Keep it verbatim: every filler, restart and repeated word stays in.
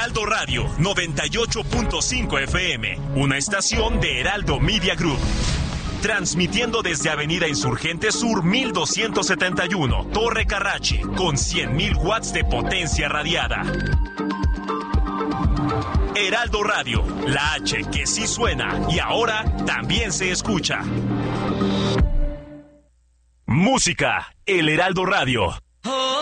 Heraldo Radio noventa y ocho punto cinco F M, una estación de Heraldo Media Group. Transmitiendo desde Avenida Insurgente Sur mil doscientos setenta y uno, Torre Carrachi, con cien mil watts de potencia radiada. Heraldo Radio, la H que sí suena y ahora también se escucha. Música, el Heraldo Radio. Oh.